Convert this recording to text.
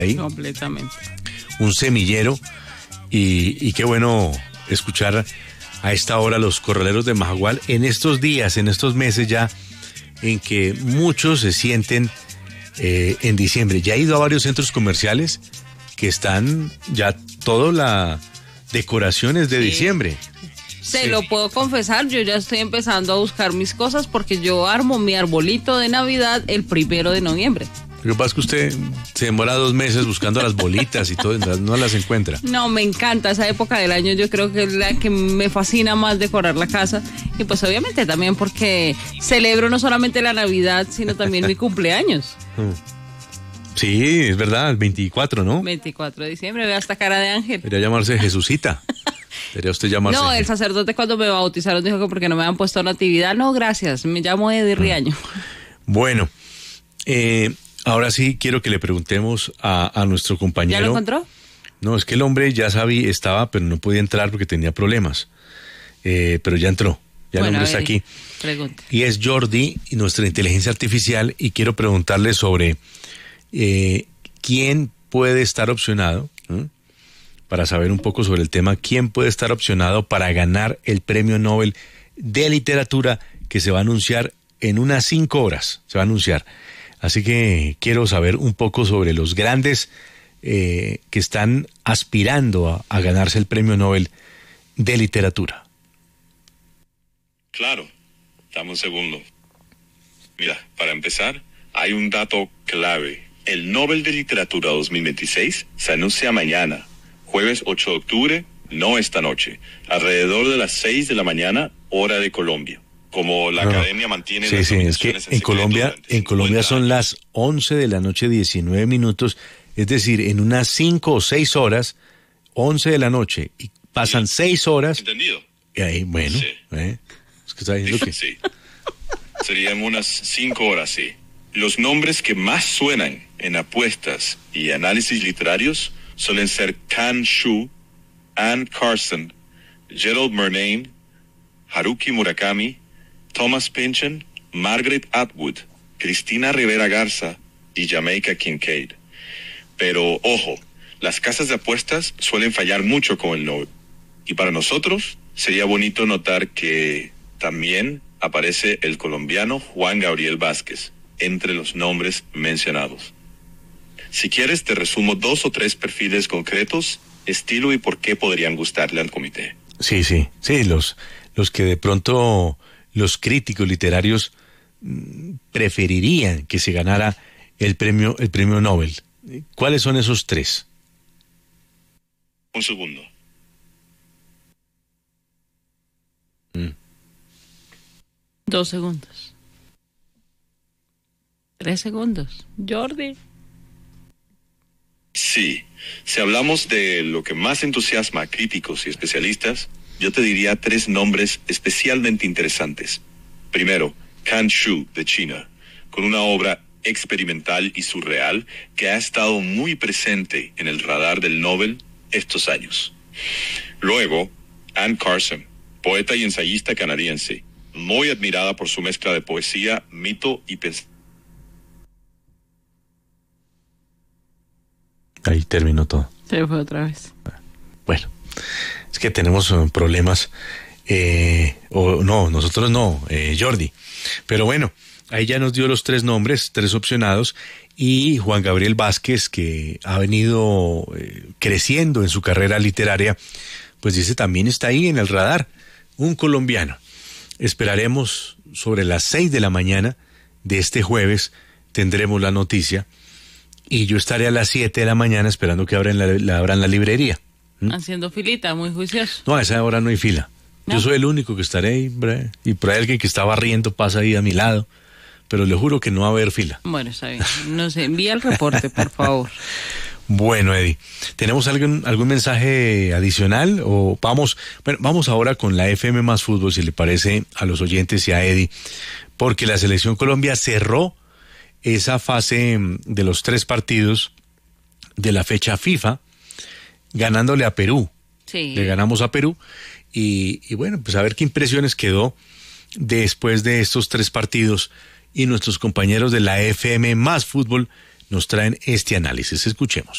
ahí. Completamente. Un semillero y qué bueno escuchar a esta hora los corraleros de Majagual en estos días, en estos meses ya en que muchos se sienten en diciembre. Ya he ido a varios centros comerciales que están ya toda la decoraciones de diciembre. Se lo puedo confesar, yo ya estoy empezando a buscar mis cosas porque yo armo mi arbolito de Navidad el 1 de noviembre. Lo que pasa es que usted se demora 2 meses buscando las bolitas y todo, no las encuentra. No, me encanta esa época del año, yo creo que es la que me fascina más decorar la casa. Y pues obviamente también porque celebro no solamente la Navidad, sino también mi cumpleaños. Sí, es verdad, el 24, ¿no? 24 de diciembre, vea esta cara de ángel. Debería llamarse Jesucita. Debería usted llamarse. No, el sacerdote cuando me bautizaron dijo que porque no me habían puesto natividad. No, gracias, me llamo Eddie Riaño. Bueno, ahora sí quiero que le preguntemos a nuestro compañero. ¿Ya lo encontró? No, es que el hombre ya sabía, estaba, pero no podía entrar porque tenía problemas. Pero ya entró, ya el hombre está aquí. Pregunte. Y es Jordi, nuestra inteligencia artificial, y quiero preguntarle sobre quién puede estar opcionado, para saber un poco sobre el tema, quién puede estar opcionado para ganar el Premio Nobel de Literatura que se va a anunciar en unas 5 horas, se va a anunciar. Así que quiero saber un poco sobre los grandes que están aspirando a ganarse el Premio Nobel de Literatura. Claro, dame un segundo. Mira, para empezar, hay un dato clave. El Nobel de Literatura 2026 se anuncia mañana, jueves 8 de octubre, no esta noche, alrededor de las 6 de la mañana, hora de Colombia. Como la academia mantiene las nominaciones en Colombia son las 11 de la noche 19 minutos, es decir, en unas 5 o 6 horas, 11 de la noche, y pasan 6 horas. ¿Entendido? Y ahí, bueno, sí. Es que está diciendo que... Sí, serían unas 5 horas, sí. Los nombres que más suenan en apuestas y análisis literarios suelen ser Kan Shu, Anne Carson, Gerald Murnane, Haruki Murakami, Thomas Pynchon, Margaret Atwood, Cristina Rivera Garza y Jamaica Kincaid. Pero, ojo, las casas de apuestas suelen fallar mucho con el Nobel. Y para nosotros sería bonito notar que también aparece el colombiano Juan Gabriel Vázquez entre los nombres mencionados. Si quieres, te resumo 2 o 3 perfiles concretos, estilo y por qué podrían gustarle al comité. Sí, los que de pronto los críticos literarios preferirían que se ganara el premio Nobel. ¿Cuáles son esos 3? Un segundo. Dos segundos. 3 segundos. Jordi. Sí, si hablamos de lo que más entusiasma a críticos y especialistas, yo te diría 3 nombres especialmente interesantes. Primero, Kan Shu, de China, con una obra experimental y surreal que ha estado muy presente en el radar del Nobel estos años. Luego, Anne Carson, poeta y ensayista canadiense, muy admirada por su mezcla de poesía, mito y pensamiento. Ahí terminó todo. Se fue otra vez. Bueno, es que tenemos problemas, nosotros no, Jordi. Pero bueno, ahí ya nos dio los 3 nombres, 3 opcionados, y Juan Gabriel Vázquez, que ha venido creciendo en su carrera literaria, pues dice también está ahí en el radar, un colombiano. Esperaremos sobre las 6 de la mañana de este jueves, tendremos la noticia. Y yo estaré a las 7 de la mañana esperando que abran la librería. Haciendo filita, muy juicioso. No, a esa hora no hay fila. ¿No? Yo soy el único que estaré ahí, y por ahí alguien que está barriendo pasa ahí a mi lado. Pero le juro que no va a haber fila. Bueno, está bien. Nos envía el reporte, por favor. Bueno, Eddie, ¿tenemos algún mensaje adicional? O vamos ahora con la FM Más Fútbol, si le parece a los oyentes y a Eddie, porque la Selección Colombia cerró esa fase de los 3 partidos de la fecha FIFA, ganándole a Perú. Sí. Le ganamos a Perú y bueno, pues a ver qué impresiones quedó después de estos 3 partidos, y nuestros compañeros de la FM Más Fútbol nos traen este análisis. Escuchemos.